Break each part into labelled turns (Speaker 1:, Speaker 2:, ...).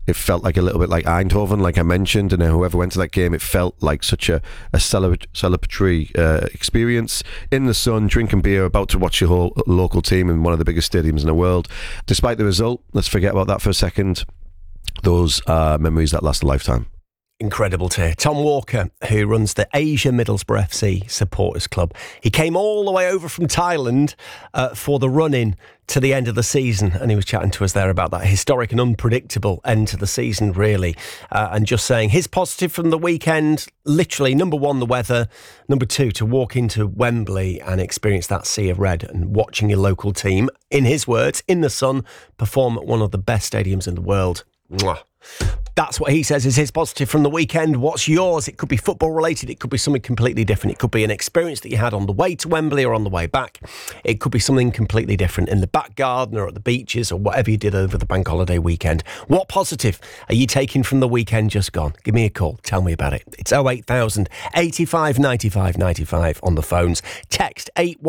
Speaker 1: It felt like a little bit like Eindhoven, like I mentioned, and whoever went to that game, it felt like such a celebratory experience in the sun, drinking beer, about to watch your whole local team in one of the biggest stadiums in the world. Despite the result, let's forget about that for a second. Those are memories that last a lifetime.
Speaker 2: Incredible to hear. Tom Walker, who runs the Asia Middlesbrough FC Supporters Club. He came all the way over from Thailand for the run-in to the end of the season, and he was chatting to us there about that historic and unpredictable end to the season, really, and just saying his positive from the weekend, literally, number one, the weather, number two, to walk into Wembley and experience that sea of red and watching your local team, in his words, in the sun, perform at one of the best stadiums in the world. Mwah. That's what he says is his positive from the weekend. What's yours? It could be football related. It could be something completely different. It could be an experience that you had on the way to Wembley or on the way back. It could be something completely different in the back garden or at the beaches or whatever you did over the bank holiday weekend. What positive are you taking from the weekend just gone? Give me a call. Tell me about it. It's 08000 85 95 95 on the phones. Text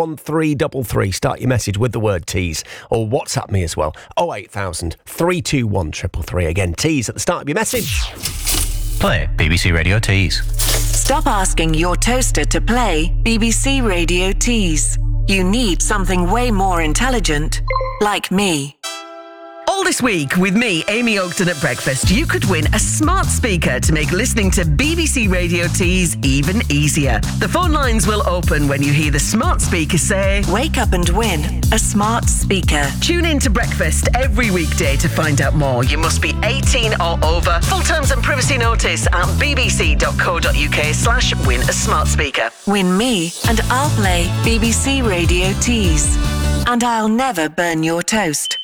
Speaker 2: 81333. Start your message with the word tease, or WhatsApp me as well. 08000 321 333. Again, tease at the start of your message.
Speaker 3: Play BBC Radio Tees.
Speaker 4: Stop asking your toaster to play BBC Radio Tees. You need something way more intelligent, like me.
Speaker 5: All this week with me, Amy Oakton, at breakfast, you could win a smart speaker to make listening to BBC Radio Tees even easier. The phone lines will open when you hear the smart speaker say,
Speaker 4: "Wake up and win a smart speaker."
Speaker 5: Tune in to breakfast every weekday to find out more. You must be 18 or over. Full terms and privacy notice at bbc.co.uk/win a smart speaker.
Speaker 4: Win me and I'll play BBC Radio Tees. And I'll never burn your toast.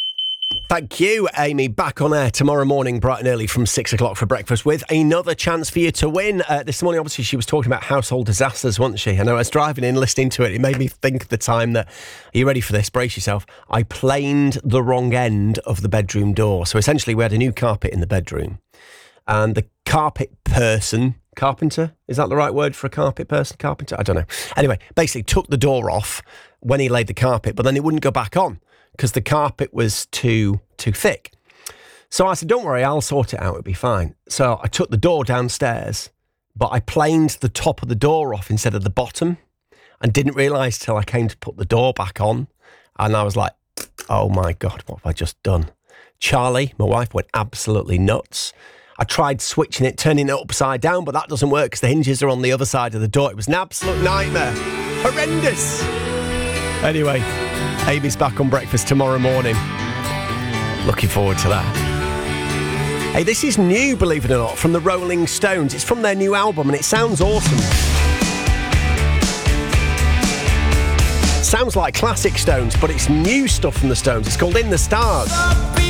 Speaker 2: Thank you, Amy. Back on air tomorrow morning, bright and early from 6 o'clock for breakfast with another chance for you to win. This morning, obviously, she was talking about household disasters, wasn't she? I know I was driving in, listening to it. It made me think of the time that, are you ready for this? Brace yourself. I planed the wrong end of the bedroom door. So essentially, we had a new carpet in the bedroom. And the carpet person, carpenter, is that the right word for a carpet person? Carpenter? I don't know. Anyway, basically took the door off when he laid the carpet, but then it wouldn't go back on, because the carpet was too thick. So I said, don't worry, I'll sort it out, it'll be fine. So I took the door downstairs, but I planed the top of the door off instead of the bottom, and didn't realise till I came to put the door back on. And I was like, oh my God, what have I just done? Charlie, my wife, went absolutely nuts. I tried switching it, turning it upside down, but that doesn't work because the hinges are on the other side of the door. It was an absolute nightmare. Horrendous. Anyway, Amy's back on breakfast tomorrow morning. Looking forward to that. Hey, this is new, believe it or not, from the Rolling Stones. It's from their new album and it sounds awesome. Sounds like classic Stones, but it's new stuff from the Stones. It's called In the Stars.